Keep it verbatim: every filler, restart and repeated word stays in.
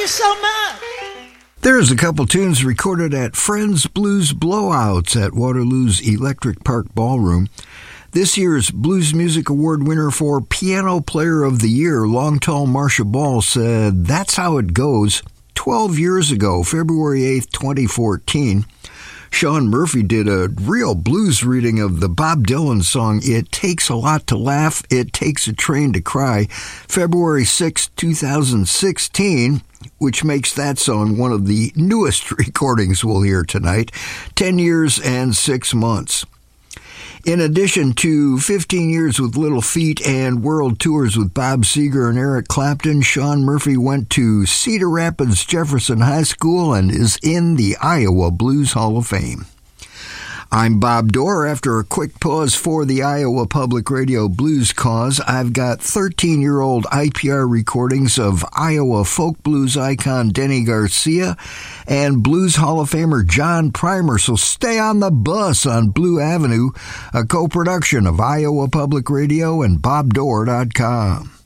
you so much. There's a couple tunes recorded at Friends Blues Blowouts at Waterloo's Electric Park Ballroom. This year's Blues Music Award winner for Piano Player of the Year, Long Tall Marcia Ball, said, "That's how it goes." Twelve years ago, February eighth, twenty fourteen, Sean Murphy did a real blues reading of the Bob Dylan song, "It Takes a Lot to Laugh, It Takes a Train to Cry," February sixth, twenty sixteen, which makes that song one of the newest recordings we'll hear tonight, ten years and six months. In addition to fifteen years with Little Feat and world tours with Bob Seger and Eric Clapton, Sean Murphy went to Cedar Rapids Jefferson High School and is in the Iowa Blues Hall of Fame. I'm Bob Dorr. After a quick pause for the Iowa Public Radio Blues Cause, I've got thirteen-year-old I P R recordings of Iowa folk blues icon Denny Garcia and Blues Hall of Famer John Primer, so stay on the bus on Blue Avenue, a co-production of Iowa Public Radio and Bob Dorr dot com.